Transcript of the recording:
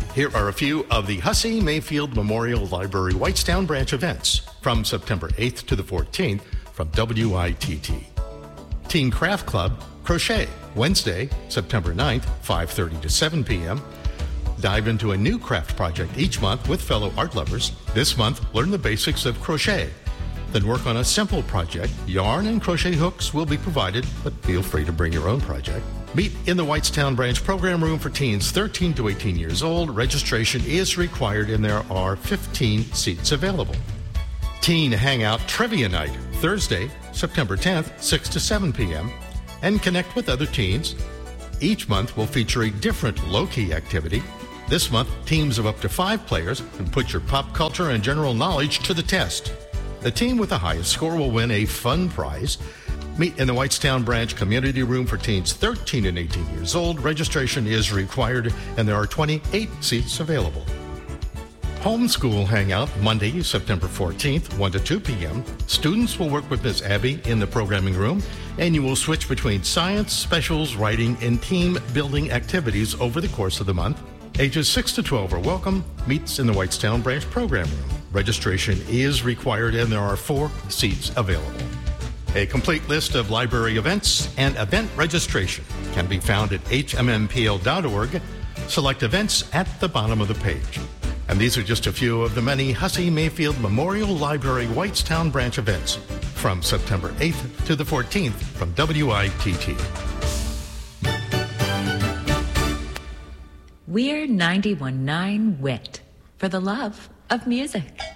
Here are a few of the Hussey Mayfield Memorial Library Whitestown Branch events from September 8th to the 14th from WITT. Teen Craft Club Crochet, Wednesday, September 9th, 5:30 to 7 p.m. Dive into a new craft project each month with fellow art lovers. This month, learn the basics of crochet. Then work on a simple project. Yarn and crochet hooks will be provided, but feel free to bring your own project. Meet in the Whitestown Branch program room for teens 13 to 18 years old. Registration is required and there are 15 seats available. Teen Hangout Trivia Night, Thursday, September 10th, 6 to 7 p.m. And connect with other teens. Each month will feature a different low-key activity. This month, teams of up to 5 players can put your pop culture and general knowledge to the test. The team with the highest score will win a fun prize. Meet in the Whitestown Branch Community Room for teens 13 and 18 years old. Registration is required, and there are 28 seats available. Homeschool Hangout, Monday, September 14th, 1 to 2 p.m. Students will work with Ms. Abby in the programming room, and you will switch between science, specials, writing, and team-building activities over the course of the month. Ages 6 to 12 are welcome. Meets in the Whitestown Branch program room. Registration is required, and there are 4 seats available. A complete list of library events and event registration can be found at hmmpl.org. Select events at the bottom of the page. And these are just a few of the many Hussey Mayfield Memorial Library Whitestown Branch events from September 8th to the 14th from WITT. We're 91.9 WIT for the love of music.